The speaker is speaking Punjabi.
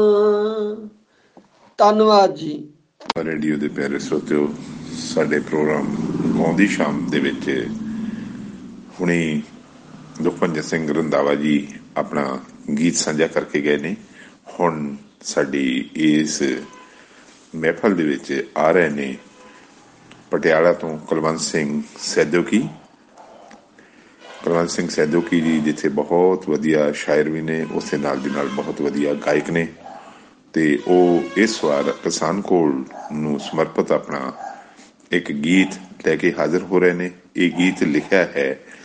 ਧੰਨਵਾਦ ਜੀ। ਰੇਡੀਓ ਦੇ ਪਿਆਰੇ ਸਰੋਤਿਓ, ਸਾਡੇ ਪ੍ਰੋਗਰਾਮ ਗਾਉਣ ਦੀ ਸ਼ਾਮ ਦੇ ਵਿੱਚ ਹੁਣੀ ਲੁਖਵੰਜਰ ਸਿੰਘ ਰੰਧਾਵਾ ਜੀ ਆਪਣਾ ਗੀਤ ਸਾਂਝਾ ਕਰਕੇ ਗਏ ਨੇ। ਹੁਣ ਸਾਡੀ ਇਸ ਮਹਿਫਲ ਦੇ ਵਿੱਚ ਆ ਰਹੇ ਨੇ ਪਟਿਆਲਾ ਤੋਂ ਕੁਲਵੰਤ ਸਿੰਘ ਸੈਦੋਕੀ। ਕੁਲਵੰਤ ਸਿੰਘ ਸੈਦੋਕੀ ਜੀ ਜਿੱਥੇ ਬਹੁਤ ਵਧੀਆ ਸ਼ਾਇਰ ਵੀ ਨੇ, ਉਸ ਦੇ ਨਾਲ ਦੀ ਨਾਲ ਬਹੁਤ ਵਧੀਆ ਗਾਇਕ ਨੇ, ਅਤੇ ਉਹ ਇਸ ਵਾਰ ਪਠਾਨਕੋਟ ਨੂੰ ਸਮਰਪਿਤ ਆਪਣਾ ਇੱਕ ਗੀਤ ਲੈ ਕੇ ਹਾਜ਼ਰ ਹੋ ਰਹੇ ਨੇ। ਇਹ ਗੀਤ ਲਿਖਿਆ ਹੈ